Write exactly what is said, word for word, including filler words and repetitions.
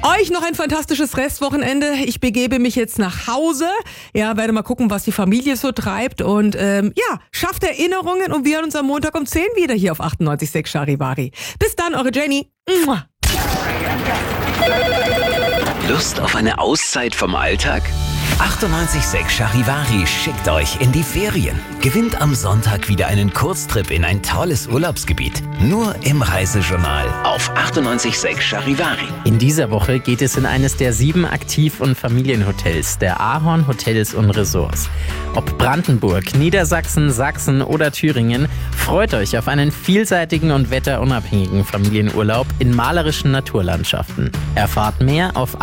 Euch noch ein fantastisches Restwochenende. Ich begebe mich jetzt nach Hause. Ja, werde mal gucken, was die Familie so treibt. Und ähm, ja, schafft Erinnerungen und wir hören uns am Montag um zehn wieder hier auf achtundneunzig Komma sechs Charivari. Bis dann, eure Jenny. Mua. Lust auf eine Auszeit vom Alltag? achtundneunzig Komma sechs Charivari schickt euch in die Ferien. Gewinnt am Sonntag wieder einen Kurztrip in ein tolles Urlaubsgebiet. Nur im Reisejournal auf achtundneunzig Komma sechs Charivari. In dieser Woche geht es in eines der sieben Aktiv- und Familienhotels der Ahorn Hotels und Resorts. Ob Brandenburg, Niedersachsen, Sachsen oder Thüringen, freut euch auf einen vielseitigen und wetterunabhängigen Familienurlaub in malerischen Naturlandschaften. Erfahrt mehr auf